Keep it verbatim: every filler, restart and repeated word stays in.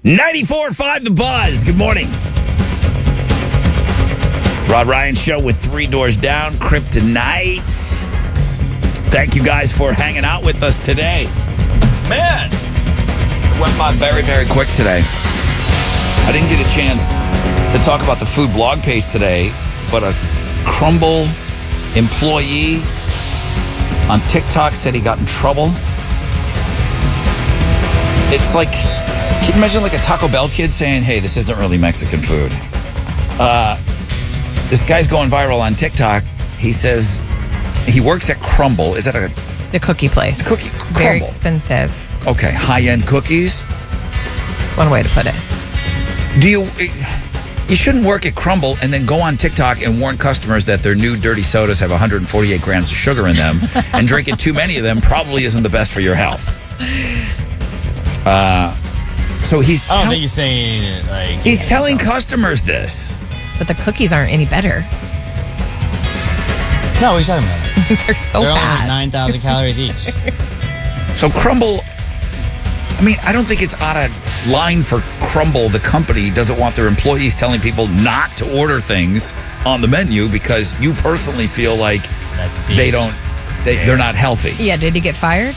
ninety-four point five The Buzz. Good morning. Rod Ryan Show with Three Doors Down, Kryptonite. Thank you guys for hanging out with us today. Man, it went by very, very quick today. I didn't get a chance to talk about the food blog page today, but a Crumbl employee on TikTok said he got in trouble. It's like, can you imagine like a Taco Bell kid saying, hey, this isn't really Mexican food? Uh, this guy's going viral on TikTok. He says he works at Crumbl. Is that a... The cookie place. Cookie, Very Crumbl. expensive. Okay, high-end cookies. That's one way to put it. Do you... You shouldn't work at Crumbl and then go on TikTok and warn customers that their new dirty sodas have one hundred forty-eight grams of sugar in them, and drinking too many of them probably isn't the best for your health. Uh, so he's... I don't tell- think you're saying it like... He's telling customers this. But the cookies aren't any better. No, what are you talking about? They're so They're only like bad. nine thousand calories each. So Crumbl, I mean, I don't think it's out of line for Crumbl. The company doesn't want their employees telling people not to order things on the menu because you personally feel like That's they don't, they, they're not healthy. Yeah, did he get fired?